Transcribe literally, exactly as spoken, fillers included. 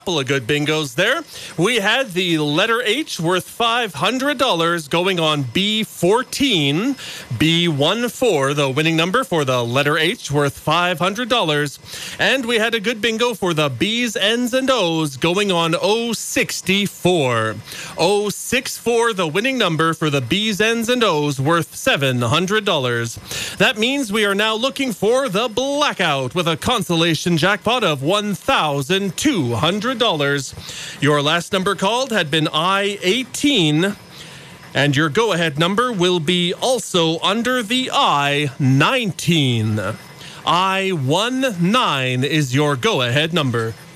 Couple of good bingos there. We had the letter H worth five hundred dollars going on B fourteen. B fourteen, the winning number for the letter H worth five hundred dollars. And we had a good bingo for the B's, N's, and O's going on oh sixty-four. oh sixty-four, the winning number for the B's, N's, and O's worth seven hundred dollars. That means we are now looking for the blackout with a consolation jackpot of one thousand two hundred dollars. Your last number called had been I eighteen, and your go-ahead number will be also under the I nineteen. I nineteen is your go-ahead number.